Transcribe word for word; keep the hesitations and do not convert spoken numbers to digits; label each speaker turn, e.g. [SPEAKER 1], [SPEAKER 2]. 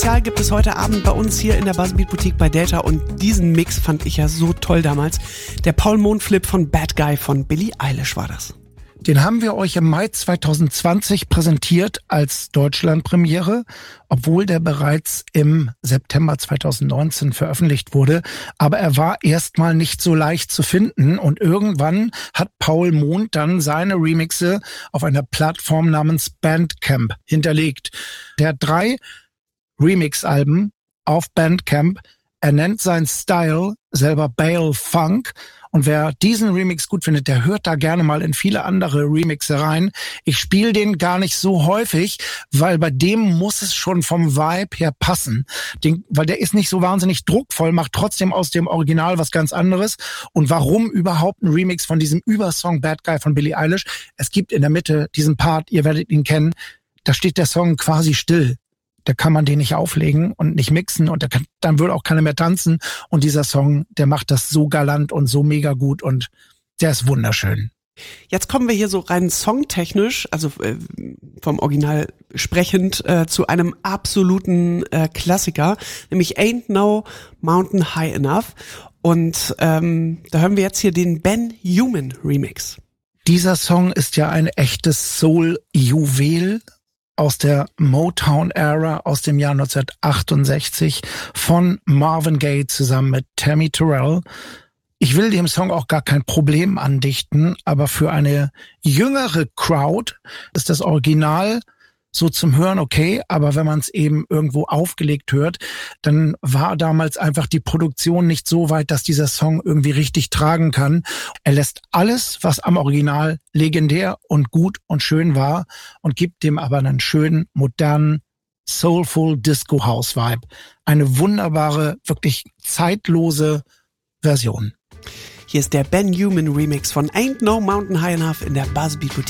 [SPEAKER 1] Spezial gibt es heute Abend bei uns hier in der Buzzbeat Boutique bei Delta und diesen Mix fand ich ja so toll damals. Der Paul Mohn-Flip von Bad Guy von Billie Eilish war das.
[SPEAKER 2] Den haben wir euch im Mai zwanzig zwanzig präsentiert als Deutschlandpremiere, obwohl der bereits im September zwanzig neunzehn veröffentlicht wurde. Aber er war erstmal nicht so leicht zu finden und irgendwann hat Paul Mohn dann seine Remixe auf einer Plattform namens Bandcamp hinterlegt. Der hat drei Remix-Alben auf Bandcamp. Er nennt seinen Style selber Bale Funk. Und wer diesen Remix gut findet, der hört da gerne mal in viele andere Remixe rein. Ich spiele den gar nicht so häufig, weil bei dem muss es schon vom Vibe her passen. Den, weil der ist nicht so wahnsinnig druckvoll, macht trotzdem aus dem Original was ganz anderes. Und warum überhaupt ein Remix von diesem Übersong Bad Guy von Billie Eilish? Es gibt in der Mitte diesen Part, ihr werdet ihn kennen, da steht der Song quasi still. Da kann man den nicht auflegen und nicht mixen und da kann, dann würde auch keiner mehr tanzen. Und dieser Song, der macht das so galant und so mega gut und der ist wunderschön.
[SPEAKER 1] Jetzt kommen wir hier so rein songtechnisch, also äh, vom Original sprechend, äh, zu einem absoluten äh, Klassiker, nämlich Ain't No Mountain High Enough. Und ähm, da hören wir jetzt hier den Ben Human Remix.
[SPEAKER 2] Dieser Song ist ja ein echtes Soul-Juwel aus der Motown-Ära aus dem Jahr neunzehnhundertachtundsechzig von Marvin Gaye zusammen mit Tammy Terrell. Ich will dem Song auch gar kein Problem andichten, aber für eine jüngere Crowd ist das Original so zum Hören okay, aber wenn man es eben irgendwo aufgelegt hört, dann war damals einfach die Produktion nicht so weit, dass dieser Song irgendwie richtig tragen kann. Er lässt alles, was am Original legendär und gut und schön war und gibt dem aber einen schönen, modernen, soulful Disco-House-Vibe. Eine wunderbare, wirklich zeitlose Version.
[SPEAKER 1] Hier ist der Ben Human Remix von Ain't No Mountain High Enough in der Buzzbeat Boutique.